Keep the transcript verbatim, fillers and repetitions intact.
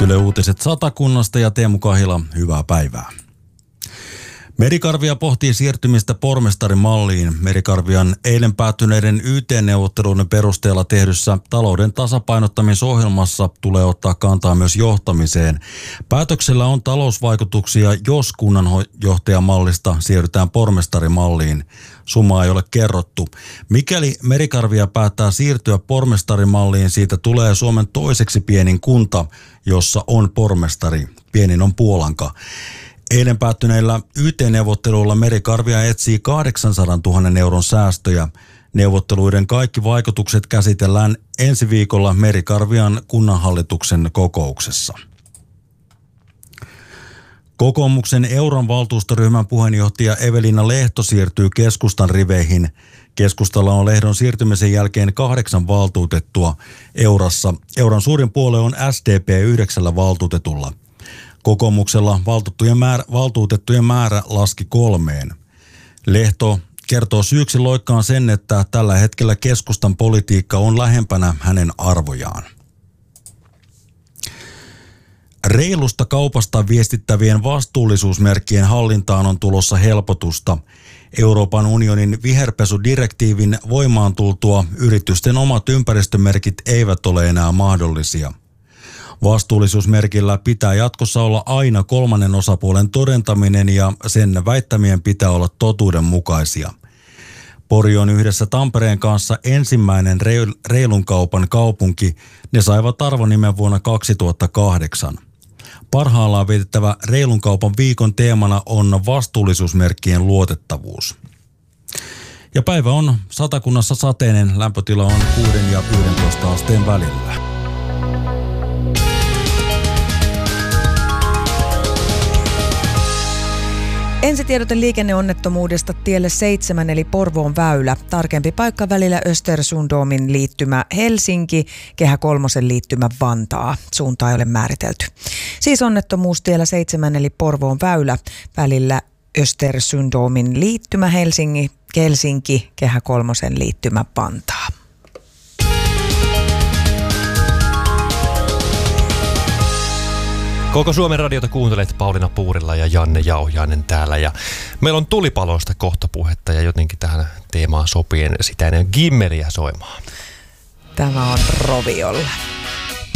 Yle Uutiset Satakunnasta ja Teemu Kahila, hyvää päivää. Merikarvia pohtii siirtymistä pormestarimalliin. Merikarvian eilen päättyneiden Y T-neuvotteluiden perusteella tehdyssä talouden tasapainottamisohjelmassa tulee ottaa kantaa myös johtamiseen. Päätöksellä on talousvaikutuksia, jos kunnanjohtajamallista siirrytään pormestarimalliin. Summaa ei ole kerrottu. Mikäli Merikarvia päättää siirtyä pormestarimalliin, siitä tulee Suomen toiseksi pienin kunta, jossa on pormestari. Pienin on Puolanka. Eilen päättyneillä Y T-neuvotteluilla Merikarvia etsii kahdeksansadantuhannen euron säästöjä. Neuvotteluiden kaikki vaikutukset käsitellään ensi viikolla Merikarvian kunnanhallituksen kokouksessa. Kokoomuksen Euron valtuustoryhmän puheenjohtaja Evelina Lehto siirtyy keskustan riveihin. Keskustalla on Lehdon siirtymisen jälkeen kahdeksan valtuutettua Eurassa. Euron suurin puolue on S D P yhdeksällä valtuutetulla. Kokoomuksella valtuutettujen määrä, valtuutettujen määrä laski kolmeen. Lehto kertoo syyksi loikkaan sen, että tällä hetkellä keskustan politiikka on lähempänä hänen arvojaan. Reilusta kaupasta viestittävien vastuullisuusmerkkien hallintaan on tulossa helpotusta. Euroopan unionin viherpesudirektiivin voimaan tultua yritysten omat ympäristömerkit eivät ole enää mahdollisia. Vastuullisuusmerkillä pitää jatkossa olla aina kolmannen osapuolen todentaminen ja sen väittämien pitää olla totuudenmukaisia. Pori on yhdessä Tampereen kanssa ensimmäinen reilun kaupan kaupunki. Ne saivat arvonimen vuonna kaksituhattakahdeksan. Parhaillaan vietettävä reilun kaupan viikon teemana on vastuullisuusmerkkien luotettavuus. Ja päivä on Satakunnassa sateinen, lämpötila on kuuden ja yhdentoista asteen välillä. Ensitiedote liikenneonnettomuudesta tielle seitsemän eli Porvoon väylä. Tarkempi paikka välillä Östersundomin liittymä Helsinki, Kehä kolmosen liittymä Vantaa. Suuntaa ei ole määritelty. Siis onnettomuus tiellä seitsemän eli Porvoon väylä välillä Östersundomin liittymä Helsinki, Helsinki, Kehä kolmosen liittymä Vantaa. Koko Suomen radiota kuuntelet Pauliina Puurila ja Janne Jauhiainen täällä. Ja meillä on tulipaloista kohta puhetta ja jotenkin tähän teemaan sopien sitä ennen gimmeliä soimaan. Tämä on Roviolla.